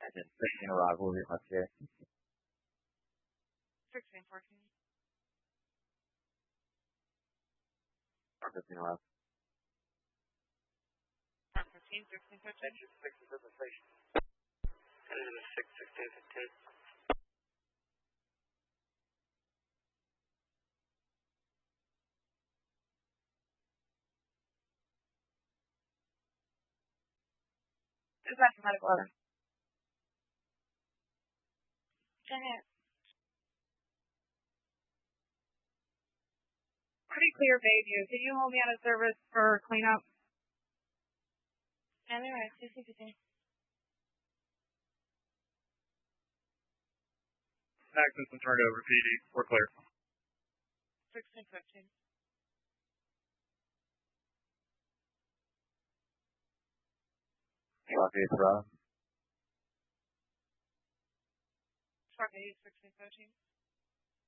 Engine 16 arrival, let's hear. 16, 14. 15 arrival. 15, 16, 15. Engine 6 is at the station. Engine 6, 16, 15. Dispatch medical order. Go ahead. Pretty clear Bayview. Can you hold me out of service for cleanup? Anyway, 16, 15. Tax system turned over, PD. We're clear. 16, 15. Truck 8 throw. Truck 8, 16, 15.